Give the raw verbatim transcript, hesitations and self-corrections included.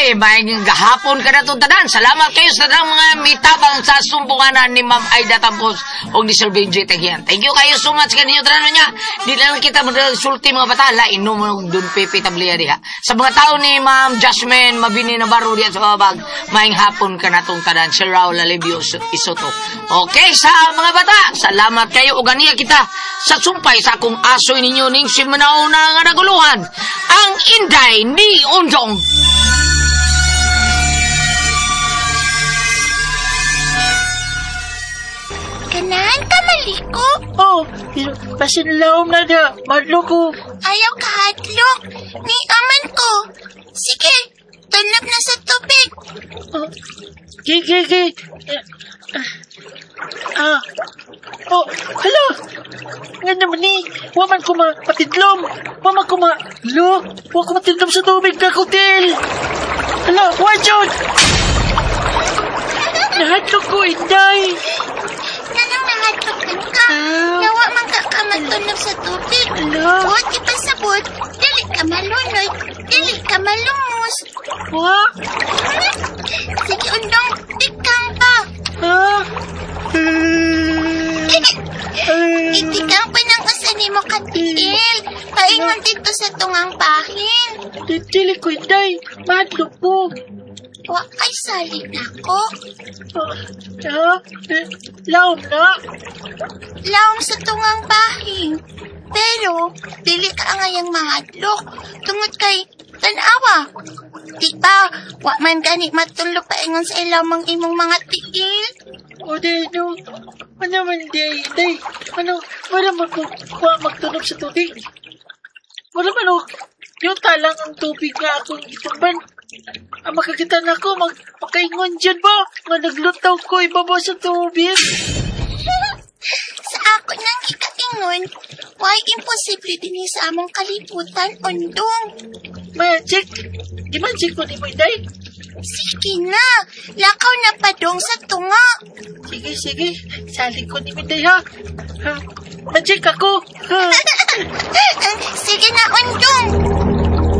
Okay, may gahapon ka na itong tanan. Salamat kayo sa tanang mga mitabang sa sumpunganan ni Ma'am Aida Tampos o ni Sir Benji Tagian. Thank you kayo so much kanino tanan niya. Di lang kita magsulti mga bata. Lain no mo dun pepe tabliya diha. Sa mga tao ni Ma'am Jasmine Mabini Navarro diyan sa babag, maing hapon ka na itong tanan. Si Raul Alevio Isoto. Okay, sa mga bata, salamat kayo o ganiya kita sa sumpay sa akong asoy ninyo ning simanaw na nga naguluhan. Ang Inday ni Undong. Kanan ka maliko? Oh, pero pasinlaom na da. Madlo ko. Ayaw kahadlok. Ni aman ko. Sige, tanap na sa tubig. Oh, gigi, gigi. Ah. Oh, hala. Nga naman ni, waman ko mapatidlom. Waman ko ma... Lo, waman ko matidlom sa tubig ka, kutil. Hala, wajod. Nahadlok ko, Inday. Nanang nahadlok ka. Ah. Nawa man ka ka matunap sa tubig. Hala. O, di pa sabot. Dili ka malunod. Dili ka malumos. Wa? Sige, undong, tikang pa. Ha? Itikang pa ng usanin mo katiil. Paingon dito sa tungang bahin. Dili ko, Inday. Madlok ko. Wa ay salig na ko. Ha? Laom na. Laom sa tungang bahin. Pero, dili ka ngayang mahadlok. Tungod kay tanawa. Di ba, wa man gani matulog paingon sa ilamang imong mga tiil. O, day, no. Ano man, day, day. Ano, wala man ko wa magtunog sa tubig. Wala man, o. Yung talang ang tubig nga akong itumban. Ang makakita na ako, mag, makaingon dyan ba? Nga naglutaw ko, ibabaw sa tubig. Sa ako nang ikaingon, why imposible din sa among kalibutan, undong. Magic. Di magic ko ni mo, day. Sige na, lakaw na padong sa tunga. Sige, sige. Sali ko ni mo, day, ha? Ha? Magic ako. Ha? Sige na, undong.